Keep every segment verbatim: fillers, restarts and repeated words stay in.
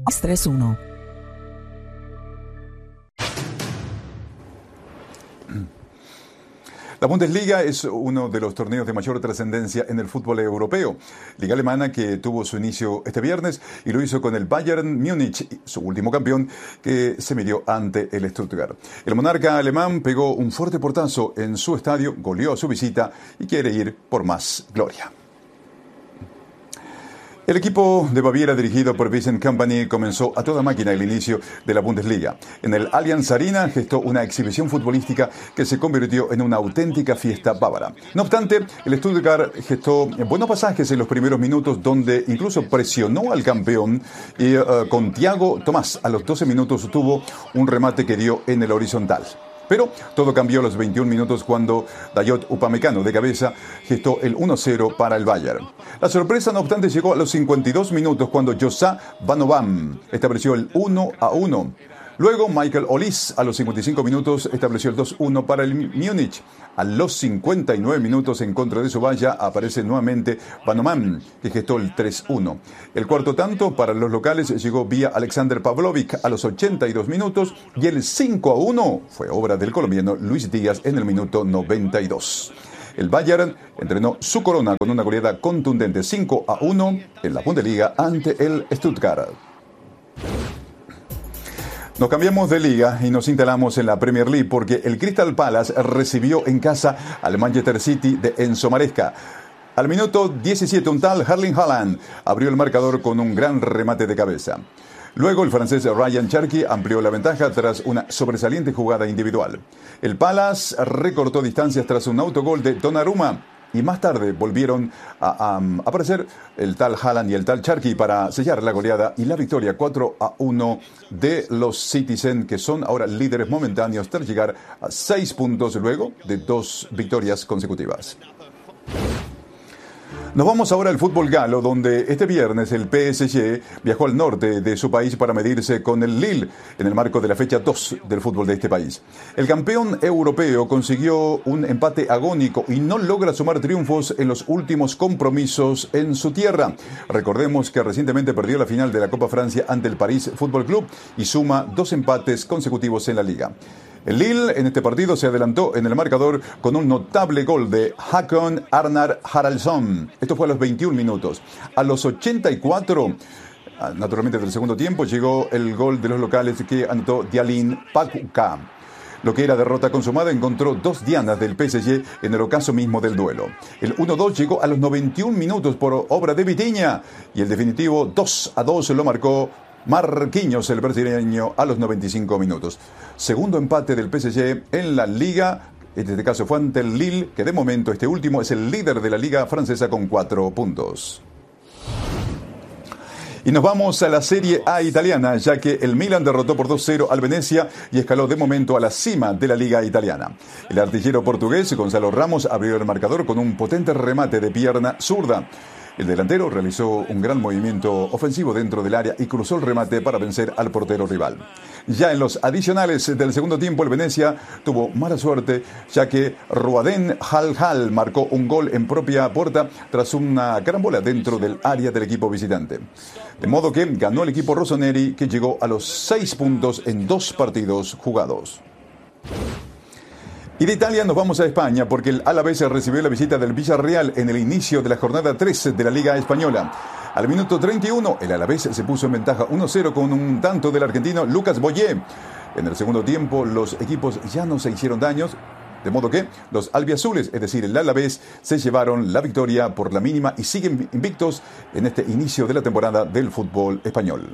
tres uno. La Bundesliga es uno de los torneos de mayor trascendencia en el fútbol europeo. Liga alemana que tuvo su inicio este viernes y lo hizo con el Bayern Múnich, su último campeón, que se midió ante el Stuttgart. El monarca alemán pegó un fuerte portazo en su estadio, goleó a su visita y quiere ir por más gloria. El equipo de Baviera, dirigido por Vincent Kompany, comenzó a toda máquina el inicio de la Bundesliga. En el Allianz Arena gestó una exhibición futbolística que se convirtió en una auténtica fiesta bávara. No obstante, el Stuttgart gestó buenos pasajes en los primeros minutos, donde incluso presionó al campeón y uh, con Thiago Tomás a los doce minutos tuvo un remate que dio en el horizontal. Pero todo cambió a los veintiún minutos cuando Dayot Upamecano de cabeza gestó el uno cero para el Bayern. La sorpresa, no obstante, llegó a los cincuenta y dos minutos cuando Joshua Vanovam estableció el uno a uno. Luego Michael Olise a los cincuenta y cinco minutos estableció el dos uno para el Múnich. A los cincuenta y nueve minutos en contra de su valla aparece nuevamente Vanovam, que gestó el tres uno. El cuarto tanto para los locales llegó vía Alexander Pavlovic a los ochenta y dos minutos y el cinco a uno fue obra del colombiano Luis Díaz en el minuto noventa y dos. El Bayern entrenó su corona con una goleada contundente cinco a uno en la Bundesliga ante el Stuttgart. Nos cambiamos de liga y nos instalamos en la Premier League porque el Crystal Palace recibió en casa al Manchester City de Enzo Maresca. Al minuto diecisiete, un tal Erling Haaland abrió el marcador con un gran remate de cabeza. Luego el francés Ryan Cherki amplió la ventaja tras una sobresaliente jugada individual. El Palace recortó distancias tras un autogol de Donnarumma. Y más tarde volvieron a, a aparecer el tal Haaland y el tal Cherki para sellar la goleada y la victoria cuatro a uno de los Citizen, que son ahora líderes momentáneos tras llegar a seis puntos luego de dos victorias consecutivas. Nos vamos ahora al fútbol galo, donde este viernes el P S G viajó al norte de su país para medirse con el Lille en el marco de la fecha dos del fútbol de este país. El campeón europeo consiguió un empate agónico y no logra sumar triunfos en los últimos compromisos en su tierra. Recordemos que recientemente perdió la final de la Copa Francia ante el París Fútbol Club y suma dos empates consecutivos en la liga. El Lille en este partido se adelantó en el marcador con un notable gol de Håkon Arnar Haraldsson. Esto fue a los veintiún minutos. A los ochenta y cuatro, naturalmente del segundo tiempo, llegó el gol de los locales que anotó Dialin Pakuka. Lo que era derrota consumada encontró dos dianas del P S G en el ocaso mismo del duelo. El uno dos llegó a los noventa y un minutos por obra de Vitinha y el definitivo dos a dos lo marcó Marquinhos, el brasileño, a los noventa y cinco minutos. Segundo empate del P S G en la Liga. En este caso fue ante el Lille, que de momento este último es el líder de la Liga francesa con cuatro puntos. Y nos vamos a la Serie A italiana, ya que el Milan derrotó por dos cero al Venezia y escaló de momento a la cima de la Liga italiana. El artillero portugués Gonzalo Ramos abrió el marcador con un potente remate de pierna zurda. El delantero realizó un gran movimiento ofensivo dentro del área y cruzó el remate para vencer al portero rival. Ya en los adicionales del segundo tiempo, el Venezia tuvo mala suerte, ya que Ruaden Halhal marcó un gol en propia puerta tras una carambola dentro del área del equipo visitante. De modo que ganó el equipo rossoneri, que llegó a los seis puntos en dos partidos jugados. Y de Italia nos vamos a España porque el Alavés recibió la visita del Villarreal en el inicio de la jornada tres de la Liga Española. Al minuto treinta y uno, el Alavés se puso en ventaja uno cero con un tanto del argentino Lucas Boyé. En el segundo tiempo, los equipos ya no se hicieron daños, de modo que los albiazules, es decir, el Alavés, se llevaron la victoria por la mínima y siguen invictos en este inicio de la temporada del fútbol español.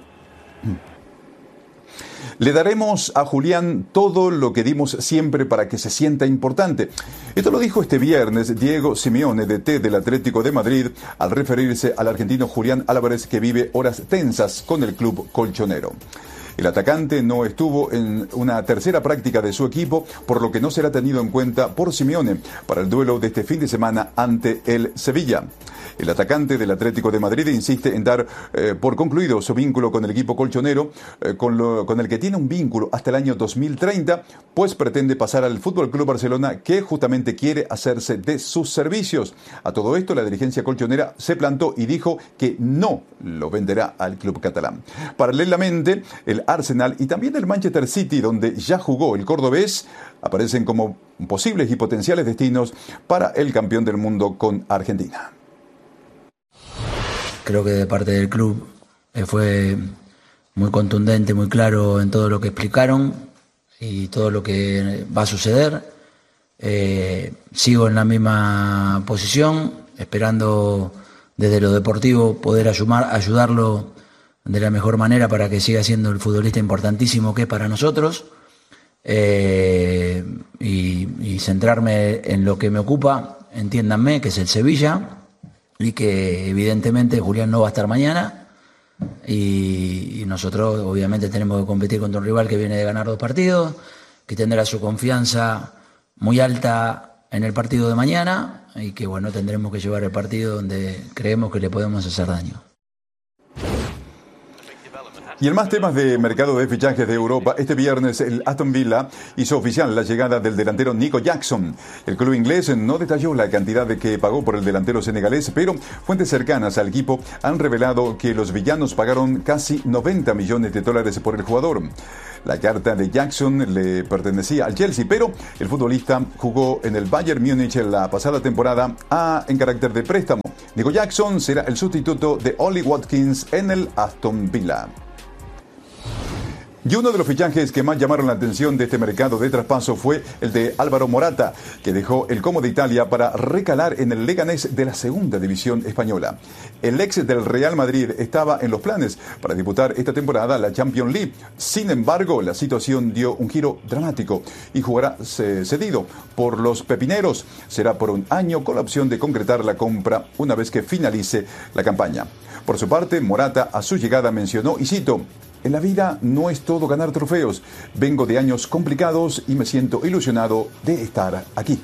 Le daremos a Julián todo lo que dimos siempre para que se sienta importante. Esto lo dijo este viernes Diego Simeone, D T del Atlético de Madrid, al referirse al argentino Julián Álvarez, que vive horas tensas con el club colchonero. El atacante no estuvo en una tercera práctica de su equipo, por lo que no será tenido en cuenta por Simeone para el duelo de este fin de semana ante el Sevilla. El atacante del Atlético de Madrid insiste en dar eh, por concluido su vínculo con el equipo colchonero, eh, con, lo, con el que tiene un vínculo hasta el año dos mil treinta, pues pretende pasar al F C Barcelona, que justamente quiere hacerse de sus servicios. A todo esto, la dirigencia colchonera se plantó y dijo que no lo venderá al club catalán. Paralelamente, el Arsenal y también el Manchester City, donde ya jugó el cordobés, aparecen como posibles y potenciales destinos para el campeón del mundo con Argentina. Creo que de parte del club eh, fue muy contundente, muy claro en todo lo que explicaron y todo lo que va a suceder. Eh, sigo en la misma posición, esperando desde lo deportivo poder ayudar, ayudarlo de la mejor manera para que siga siendo el futbolista importantísimo que es para nosotros, eh, y, y centrarme en lo que me ocupa, entiéndanme, que es el Sevilla, y que evidentemente Julián no va a estar mañana y, y nosotros obviamente tenemos que competir contra un rival que viene de ganar dos partidos, que tendrá su confianza muy alta en el partido de mañana y que bueno, tendremos que llevar el partido donde creemos que le podemos hacer daño. Y en más temas de mercado de fichajes de Europa, este viernes el Aston Villa hizo oficial la llegada del delantero Nico Jackson. El club inglés no detalló la cantidad de que pagó por el delantero senegalés, pero fuentes cercanas al equipo han revelado que los villanos pagaron casi noventa millones de dólares por el jugador. La carta de Jackson le pertenecía al Chelsea, pero el futbolista jugó en el Bayern Múnich en la pasada temporada a, en carácter de préstamo. Nico Jackson será el sustituto de Ollie Watkins en el Aston Villa. Y uno de los fichajes que más llamaron la atención de este mercado de traspaso fue el de Álvaro Morata, que dejó el Como de Italia para recalar en el Leganés de la segunda división española. El ex del Real Madrid estaba en los planes para disputar esta temporada la Champions League. Sin embargo, la situación dio un giro dramático y jugará cedido por los pepineros. Será por un año con la opción de concretar la compra una vez que finalice la campaña. Por su parte, Morata a su llegada mencionó, y cito: "En la vida no es todo ganar trofeos. Vengo de años complicados y me siento ilusionado de estar aquí".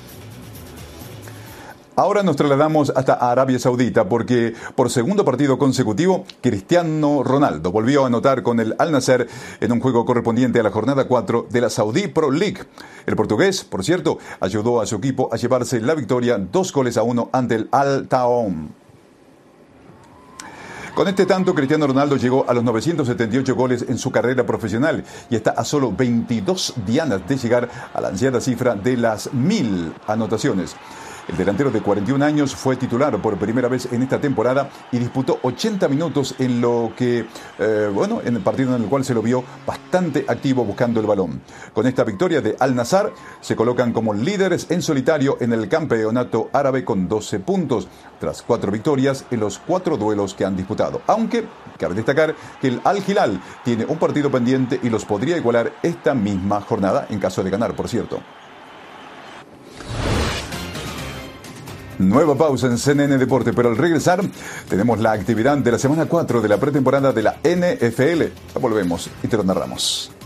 Ahora nos trasladamos hasta Arabia Saudita porque por segundo partido consecutivo Cristiano Ronaldo volvió a anotar con el Al Nassr en un juego correspondiente a la jornada cuatro de la Saudi Pro League. El portugués, por cierto, ayudó a su equipo a llevarse la victoria dos goles a uno ante el Al Taom. Con este tanto, Cristiano Ronaldo llegó a los novecientos setenta y ocho goles en su carrera profesional y está a solo veintidós dianas de llegar a la ansiada cifra de las mil anotaciones. El delantero de cuarenta y un años fue titular por primera vez en esta temporada y disputó ochenta minutos en lo que, eh, bueno, en el partido en el cual se lo vio bastante activo buscando el balón. Con esta victoria de Al Nassr se colocan como líderes en solitario en el campeonato árabe con doce puntos, tras cuatro victorias en los cuatro duelos que han disputado. Aunque cabe destacar que el Al Hilal tiene un partido pendiente y los podría igualar esta misma jornada en caso de ganar, por cierto. Nueva pausa en C N N Deporte, pero al regresar tenemos la actividad de la semana cuatro de la pretemporada de la N F L. Volvemos y te lo narramos.